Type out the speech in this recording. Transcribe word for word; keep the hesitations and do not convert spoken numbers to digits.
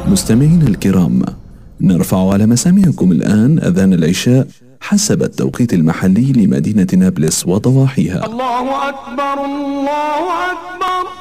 مستمعينا الكرام، نرفع على مسامعكم الآن أذان العشاء حسب التوقيت المحلي لمدينة نابلس وضواحيها. الله أكبر الله أكبر.